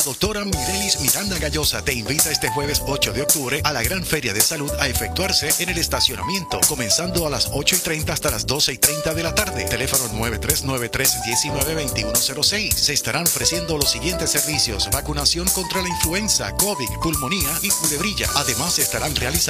Doctora Mirelis Miranda Gallosa te invita este jueves 8 de octubre a la Gran Feria de Salud a efectuarse en el estacionamiento, comenzando a las 8:30 hasta las 12:30 de la tarde. Teléfono 9393-192106. Se estarán ofreciendo los siguientes servicios: vacunación contra la influenza, COVID, pulmonía y culebrilla. Además, se estarán realizando